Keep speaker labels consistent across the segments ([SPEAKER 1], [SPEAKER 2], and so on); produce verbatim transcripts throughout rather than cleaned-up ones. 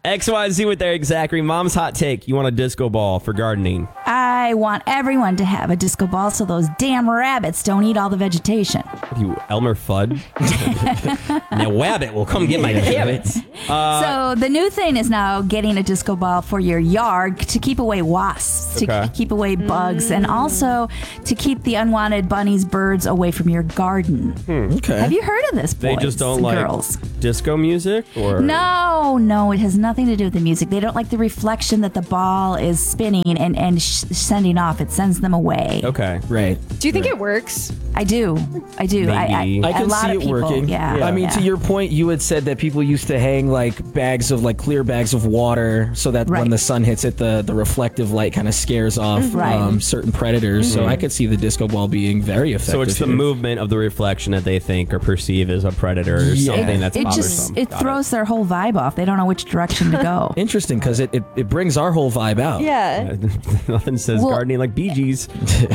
[SPEAKER 1] X Y Z with Eric Zachary. Mom's hot take. You want a disco ball for gardening.
[SPEAKER 2] I want everyone to have a disco ball so those damn rabbits don't eat all the vegetation.
[SPEAKER 1] What are you, Elmer Fudd? Now, Wabbit will come get my rabbits. Uh,
[SPEAKER 2] so the new thing is now getting a disco ball for your yard to keep away wasps, to
[SPEAKER 1] Okay.
[SPEAKER 2] keep away bugs, and also to keep the unwanted bunnies, birds away from your garden.
[SPEAKER 3] Okay.
[SPEAKER 2] Have you heard of this, boys
[SPEAKER 1] they just don't
[SPEAKER 2] and
[SPEAKER 1] like
[SPEAKER 2] girls?
[SPEAKER 1] disco music? Or
[SPEAKER 2] No, no, it has nothing to do with the music. They don't like the reflection that the ball is spinning and, and sh- sending off. It sends them away.
[SPEAKER 1] Okay.
[SPEAKER 3] Right.
[SPEAKER 4] Do you think it works?
[SPEAKER 2] I do. I do. I,
[SPEAKER 1] Maybe.
[SPEAKER 2] I,
[SPEAKER 3] I
[SPEAKER 2] a
[SPEAKER 3] can
[SPEAKER 2] lot
[SPEAKER 3] see
[SPEAKER 2] of
[SPEAKER 3] it
[SPEAKER 2] people,
[SPEAKER 3] working.
[SPEAKER 2] Yeah.
[SPEAKER 3] I mean,
[SPEAKER 2] yeah.
[SPEAKER 3] to your point, you had said that people used to hang like bags of like clear bags of water so that
[SPEAKER 2] Right.
[SPEAKER 3] when the sun hits it, the, the reflective light kind of scares off
[SPEAKER 2] Right.
[SPEAKER 3] um, certain predators. So I could see the disco ball being very effective.
[SPEAKER 1] So it's the
[SPEAKER 3] here.
[SPEAKER 1] movement of the reflection that they think or perceive as a predator or
[SPEAKER 3] Yeah.
[SPEAKER 1] something that's
[SPEAKER 2] it
[SPEAKER 1] bothersome.
[SPEAKER 2] just it
[SPEAKER 1] Got
[SPEAKER 2] throws their whole vibe off. They don't know which direction to go.
[SPEAKER 3] Interesting because it, it, it brings our whole vibe out.
[SPEAKER 4] Yeah.
[SPEAKER 1] Nothing says
[SPEAKER 2] Well-
[SPEAKER 1] gardening like Bee Gees.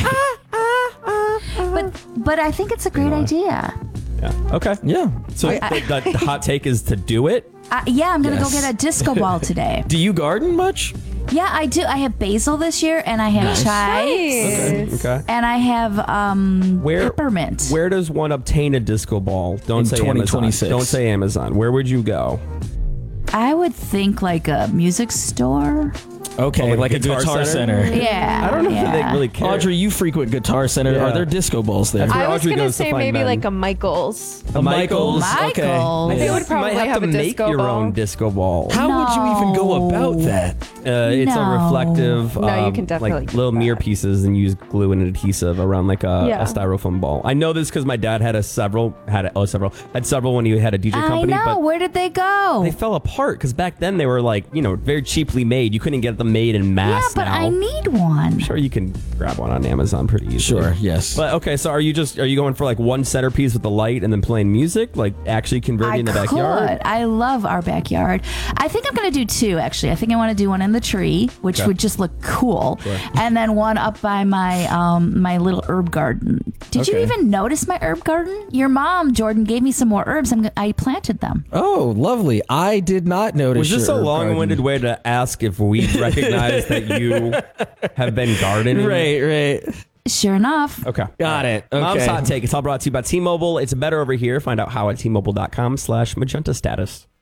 [SPEAKER 2] but but I think it's a great idea.
[SPEAKER 1] Yeah. Okay.
[SPEAKER 3] Yeah.
[SPEAKER 1] So the, the hot take is to do it.
[SPEAKER 2] Uh, yeah, I'm gonna
[SPEAKER 3] Yes.
[SPEAKER 2] go get a disco ball today.
[SPEAKER 3] Do you garden much?
[SPEAKER 2] Yeah, I do. I have basil this year, and I have chives,
[SPEAKER 4] Nice.
[SPEAKER 1] Okay.
[SPEAKER 2] and I have um
[SPEAKER 1] Where
[SPEAKER 2] peppermint.
[SPEAKER 1] Where does one obtain a disco ball? Don't
[SPEAKER 3] In
[SPEAKER 1] say
[SPEAKER 3] twenty
[SPEAKER 1] Amazon.
[SPEAKER 3] twenty-six.
[SPEAKER 1] Don't say Amazon. Where would you go?
[SPEAKER 2] I would think like a music store.
[SPEAKER 3] Okay,
[SPEAKER 1] like
[SPEAKER 3] like a
[SPEAKER 1] Guitar
[SPEAKER 3] guitar,
[SPEAKER 1] Center?
[SPEAKER 3] center.
[SPEAKER 2] Yeah,
[SPEAKER 1] I don't know
[SPEAKER 2] yeah.
[SPEAKER 1] if they really care.
[SPEAKER 3] Audrey, you frequent Guitar Center.
[SPEAKER 1] Yeah.
[SPEAKER 3] Are there disco balls there?
[SPEAKER 1] That's
[SPEAKER 4] I
[SPEAKER 1] where
[SPEAKER 4] was
[SPEAKER 1] Audrey
[SPEAKER 4] gonna
[SPEAKER 1] goes to
[SPEAKER 4] say
[SPEAKER 1] find
[SPEAKER 4] maybe
[SPEAKER 1] men.
[SPEAKER 4] like a Michaels.
[SPEAKER 1] A Michaels.
[SPEAKER 3] Okay.
[SPEAKER 2] Michaels.
[SPEAKER 4] They would
[SPEAKER 1] You
[SPEAKER 4] probably
[SPEAKER 1] might have,
[SPEAKER 4] have
[SPEAKER 1] to
[SPEAKER 4] a
[SPEAKER 1] make
[SPEAKER 4] disco
[SPEAKER 1] your
[SPEAKER 4] ball.
[SPEAKER 1] own disco ball.
[SPEAKER 3] How would you even go
[SPEAKER 2] No.
[SPEAKER 3] about that?
[SPEAKER 1] Uh, it's a
[SPEAKER 2] No.
[SPEAKER 1] reflective,
[SPEAKER 4] No, you
[SPEAKER 1] um,
[SPEAKER 4] can definitely
[SPEAKER 1] like
[SPEAKER 4] do
[SPEAKER 1] little
[SPEAKER 4] that.
[SPEAKER 1] mirror pieces, and use glue and adhesive around like a,
[SPEAKER 4] Yeah.
[SPEAKER 1] a styrofoam ball. I know this because my dad had a several had a, oh several had several when he had a D J
[SPEAKER 2] I
[SPEAKER 1] company,
[SPEAKER 2] know.
[SPEAKER 1] but
[SPEAKER 2] Where did they go?
[SPEAKER 1] they fell apart because back then they were like you know very cheaply made. You couldn't get them made in
[SPEAKER 2] yeah,
[SPEAKER 1] mass
[SPEAKER 2] but
[SPEAKER 1] now.
[SPEAKER 2] I need one.
[SPEAKER 1] I'm sure you can grab one on Amazon pretty easily.
[SPEAKER 3] Sure, yes.
[SPEAKER 1] But okay, so are you just are you going for like one centerpiece with the light and then playing music, like actually converting
[SPEAKER 2] I
[SPEAKER 1] in the
[SPEAKER 2] could.
[SPEAKER 1] backyard?
[SPEAKER 2] I love our backyard. I think I'm going to do two, actually. I think I want to do one in the tree, which
[SPEAKER 1] Okay.
[SPEAKER 2] would just look cool, and then one up by my um, my little herb garden. Did you
[SPEAKER 3] Okay.
[SPEAKER 2] even notice my herb garden? Your mom, Jordan, gave me some more herbs. I'm, g- I planted them.
[SPEAKER 3] Oh, lovely. I did not notice.
[SPEAKER 1] Was this
[SPEAKER 3] your
[SPEAKER 1] a
[SPEAKER 3] herb
[SPEAKER 1] long-winded
[SPEAKER 3] garden.
[SPEAKER 1] way to ask if we recognize that you have been gardening?
[SPEAKER 3] Right, right.
[SPEAKER 2] Sure enough.
[SPEAKER 1] Okay.
[SPEAKER 3] Got it.
[SPEAKER 1] Mom's
[SPEAKER 3] Okay.
[SPEAKER 1] Hot Take. It's all brought to you by T-Mobile. It's better over here. Find out how at T Mobile dot com slash magenta status.